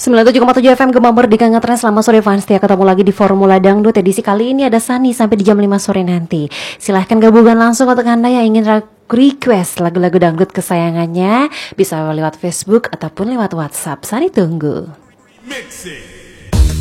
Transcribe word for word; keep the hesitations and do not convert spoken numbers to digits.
sembilan puluh tujuh koma tujuh F M Gema Merdeka Ngetrend. Selamat sore fans, setia ketemu lagi di Formula Dangdut. Edisi kali ini ada Sani sampai di jam lima sore nanti. Silahkan gabungan langsung untuk Anda yang ingin request lagu-lagu dangdut kesayangannya. Bisa lewat Facebook ataupun lewat WhatsApp. Sani tunggu. Mixing.